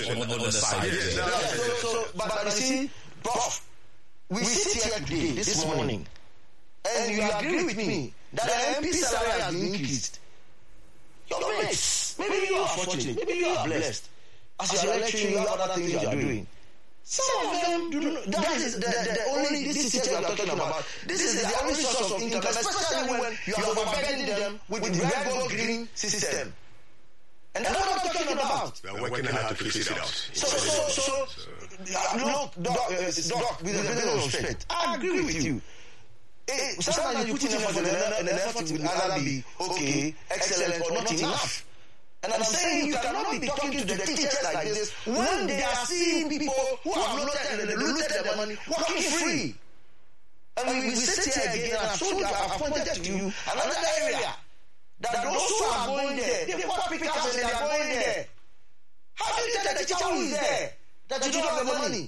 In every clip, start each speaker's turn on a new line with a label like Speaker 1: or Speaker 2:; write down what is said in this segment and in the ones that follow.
Speaker 1: on the side.
Speaker 2: But you see, Prof, we sit here today, this morning, and you agree with me that the MP salary has been increased. Your mates, maybe you are fortunate, maybe you are blessed. As you are lecturing, you have other things you are doing. Some of them do not. That is the only, this teacher we are talking about. This is the only source of income, especially when you are overburdening them with the red, gold, green system. And that's what I'm talking about.
Speaker 3: We are working hard to fix it out.
Speaker 2: So, look, Doc, with the benefit of respect, I agree with you. Sometimes you put in effort and the effort will either be okay, excellent, or not enough. And I'm saying you cannot be talking to the teachers like this when they are seeing people who have looted their money walking free. And we sit here again, and I've told you, I've pointed to you another area that those who are going there, they've got pickers and they are going there. How do you tell the teacher who is there that you don't have the money?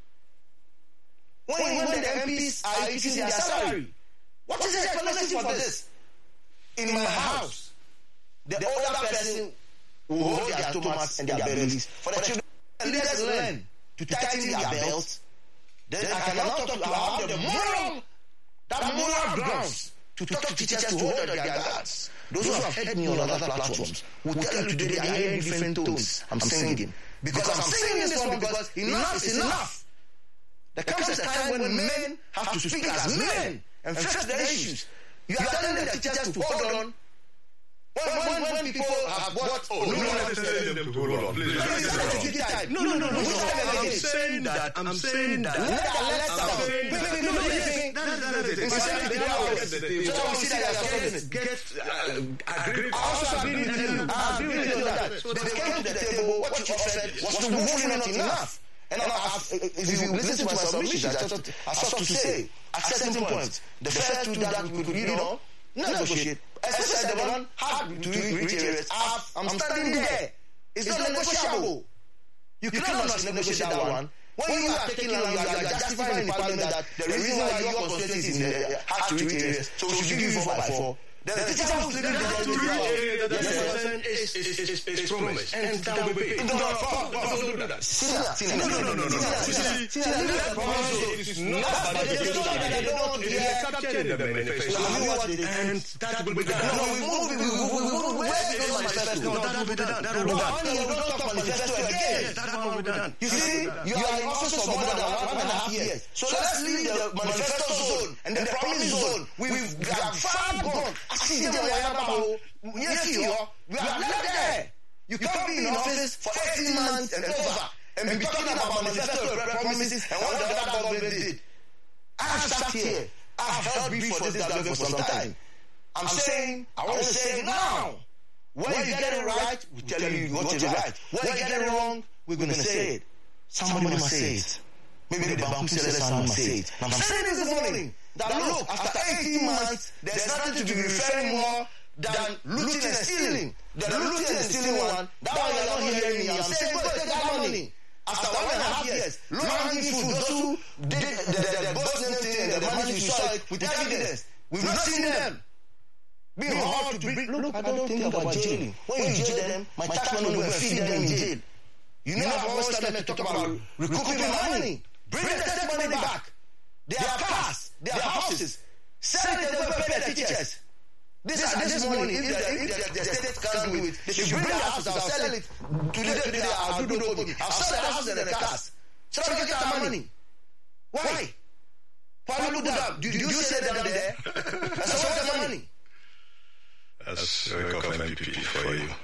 Speaker 2: When the MPs are increasing their salary, what is the explanation for this? In my house, the older person will hold their stomachs and their bellies for the children. And leaders learn to tighten their belts. Then I cannot talk about the moral grounds to talk to teachers to hold their guards. Those who have heard me on other platforms will tell you today they are hearing different tones. I'm singing. Because I'm singing this one because enough is enough. There comes a time when men have to speak as men and face the issues. You are telling the teachers to hold on. When people have got...
Speaker 3: No, I'm telling them to hold on. Please.
Speaker 2: No.
Speaker 3: I'm saying that.
Speaker 2: I agree with you on that. So they came to the table, what you offered was to move not enough. And if you listen to my submissions, I sought to say, at certain points, the first two that we could, negotiate. Especially the one hard to reach areas. I'm standing there. It's not negotiable. You cannot negotiate that one. When you are taking land, you are justifying in Parliament that the reason why your constituency is in the hard to reach areas, so we should give you 4x4. The teacher who's living there
Speaker 3: is promised. And that will be paid.
Speaker 2: No. You see, you are in office for more than 1.5 years. So let's leave the manifesto zone and the promise zone. We have far gone. We are not there. You can't be in office for 18 months and over and be talking about manifesto promises and what the other government did. I've sat here. I've held brief for this government for some time. I'm saying, I want to say it now. When you get it right, we tell you what is right. When you get it wrong, we're going to say it. Somebody must say it. Maybe the Banku Celestin must say it. I'm saying this morning. That look, after 18 months, there's nothing to be referring more than looting and stealing. The looting and stealing one, that one you're not hearing me. I'm saying, go take that money. After 1.5 years, low-hanging fruit, those who did the Bosnian thing and the money you saw it with evidence. We've not seen them. Being hard to bring. Look, I don't think about jailing. When you jail them, my tax money will feed them in jail. You never always start to talk about recouping my money. Bring the state money back. Their cars, their houses, sell it and pay the teachers. This morning, if the state can't do it, they should bring the houses, I'll sell it. Today, I'll do the I'll sell the houses and the cars. So I get that money. Why? Do you say them there? And so what's the money?
Speaker 3: That's a government MPP for you.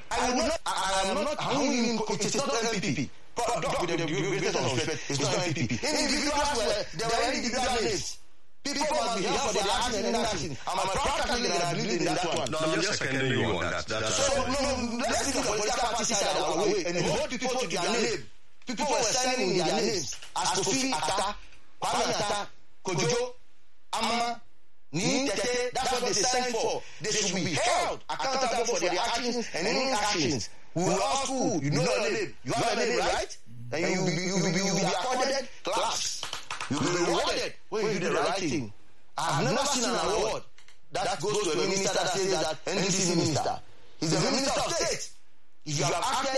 Speaker 2: It's not MPP. Doc, with the greatest of respect, it's not MPP. Individuals there were individual names. People must be held for their action and inaction. I'm a proud Catholic and I believe in that one.
Speaker 3: No, I'm just seconding you on that.
Speaker 2: So, let's leave the political party side away and hold people to their name. People were signing in their names as Kofi Atta, Kwame Atta, Kojo, Amma, Ni Tete. That's what they signed for. They should be held accountable for their actions and inactions. We were all school. You know your name. You have a name, right? And you'll be accorded class. You'll be rewarded when you do the right thing. I've never seen an award that goes to a minister that says that NDC minister is the minister of state. If you have acted